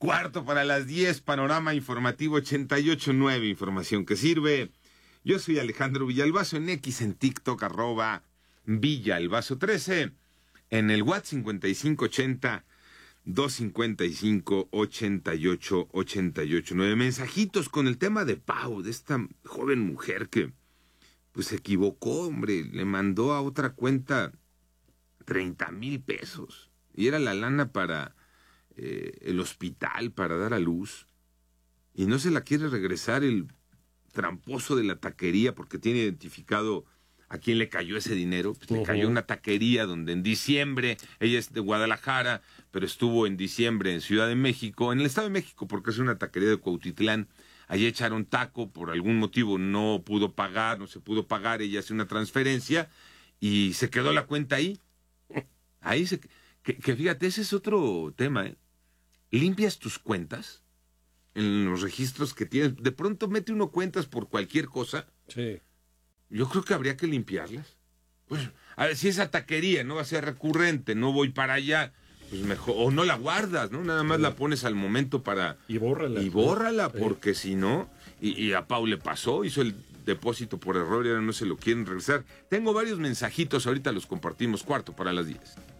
Cuarto para las 10, Panorama Informativo 88.9, información que sirve. Yo soy Alejandro Villalbazo, en X, en TikTok, @Villalbazo13, en el WhatsApp 5580-255-8889. Mensajitos con el tema de Pau, de esta joven mujer que pues se equivocó, hombre, le mandó a otra cuenta 30,000 pesos. Y era la lana para el hospital, para dar a luz. Y no se la quiere regresar el tramposo de la taquería porque tiene identificado a quién le cayó ese dinero. Pues le cayó una taquería donde en diciembre, ella es de Guadalajara, pero estuvo en diciembre en Ciudad de México, en el Estado de México, porque es una taquería de Cuautitlán. Allí echaron taco, por algún motivo no se pudo pagar, ella hace una transferencia y se quedó la cuenta ahí. Que fíjate, ese es otro tema, ¿eh? Limpias tus cuentas en los registros que tienes. De pronto mete uno cuentas por cualquier cosa. Sí. Yo creo que habría que limpiarlas. Pues, a ver, si esa taquería no va a ser recurrente, no voy para allá, pues mejor, o no la guardas, ¿no? Nada más la pones al momento para... Y bórrala. Y bórrala, porque si no... Y a Pau le pasó, hizo el depósito por error y ahora no se lo quieren regresar. Tengo varios mensajitos, ahorita los compartimos, 4 para las 10.